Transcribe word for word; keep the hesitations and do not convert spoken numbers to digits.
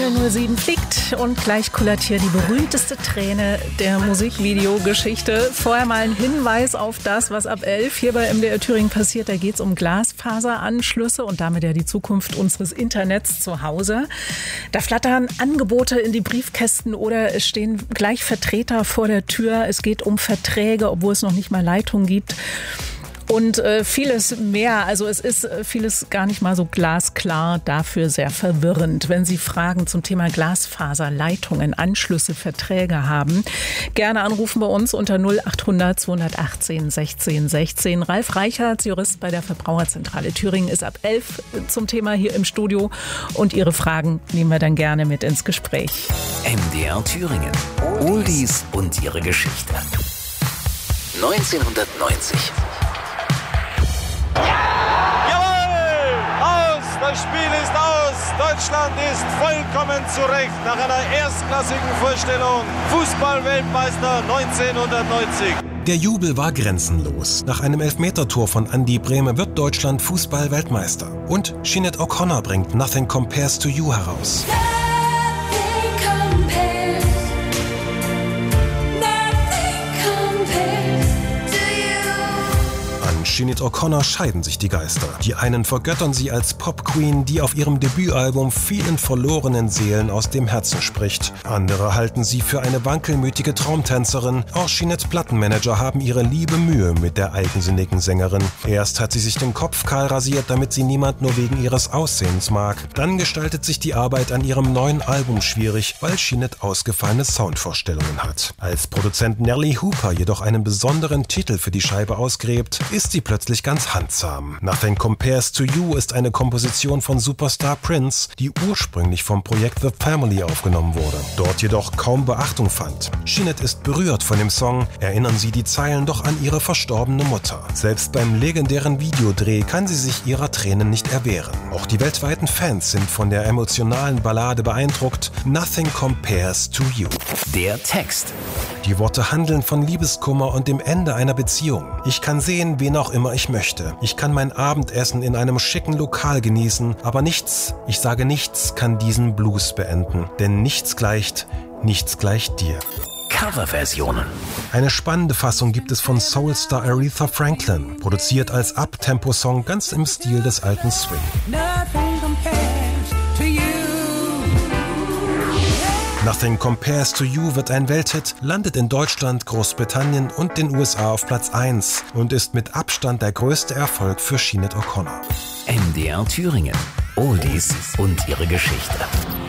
null sieben fliegt und gleich kullert hier die berühmteste Träne der Musikvideogeschichte. Vorher mal ein Hinweis auf das, was ab elf hier bei M D R Thüringen passiert. Da geht es um Glasfaseranschlüsse und damit ja die Zukunft unseres Internets zu Hause. Da flattern Angebote in die Briefkästen oder es stehen gleich Vertreter vor der Tür. Es geht um Verträge, obwohl es noch nicht mal Leitungen gibt. Und äh, vieles mehr. Also es ist äh, vieles gar nicht mal so glasklar, dafür sehr verwirrend. Wenn Sie Fragen zum Thema Glasfaserleitungen, Anschlüsse, Verträge haben, gerne anrufen bei uns unter null acht hundert zweihundertachtzehn sechzehn sechzehn. Ralf Reichertz, Jurist bei der Verbraucherzentrale Thüringen, ist ab elf zum Thema hier im Studio. Und Ihre Fragen nehmen wir dann gerne mit ins Gespräch. M D R Thüringen. Oldies und ihre Geschichte. neunzehnhundertneunzig. Das Spiel ist aus. Deutschland ist vollkommen zurecht nach einer erstklassigen Vorstellung. Fußball-Weltmeister neunzehnhundertneunzig. Der Jubel war grenzenlos. Nach einem Elfmetertor von Andi Brehme wird Deutschland Fußball-Weltmeister. Und Sinéad O'Connor bringt Nothing Compares to You heraus. Sinéad O'Connor scheiden sich die Geister. Die einen vergöttern sie als Pop-Queen, die auf ihrem Debütalbum vielen verlorenen Seelen aus dem Herzen spricht. Andere halten sie für eine wankelmütige Traumtänzerin. Auch Sinéads Plattenmanager haben ihre liebe Mühe mit der eigensinnigen Sängerin. Erst hat sie sich den Kopf kahl rasiert, damit sie niemand nur wegen ihres Aussehens mag. Dann gestaltet sich die Arbeit an ihrem neuen Album schwierig, weil Sinéad ausgefallene Soundvorstellungen hat. Als Produzent Nelly Hooper jedoch einen besonderen Titel für die Scheibe ausgräbt, ist sie plötzlich ganz handsam. Nothing Compares to You ist eine Komposition von Superstar Prince, die ursprünglich vom Projekt The Family aufgenommen wurde, dort jedoch kaum Beachtung fand. Sinéad ist berührt von dem Song, erinnern sie die Zeilen doch an ihre verstorbene Mutter. Selbst beim legendären Videodreh kann sie sich ihrer Tränen nicht erwehren. Auch die weltweiten Fans sind von der emotionalen Ballade beeindruckt. Nothing Compares to You. Der Text. Die Worte handeln von Liebeskummer und dem Ende einer Beziehung. Ich kann sehen, wen auch immer ich möchte. Ich kann mein Abendessen in einem schicken Lokal genießen, aber nichts, ich sage nichts, kann diesen Blues beenden. Denn nichts gleicht, nichts gleicht dir. Coverversionen. Eine spannende Fassung gibt es von Soulstar Aretha Franklin, produziert als Up-Tempo-Song ganz im Stil des alten Swing. Nothing Compares to You wird ein Welthit, landet in Deutschland, Großbritannien und den U S A auf Platz eins und ist mit Abstand der größte Erfolg für Sinéad O'Connor. M D R Thüringen. Oldies und ihre Geschichte.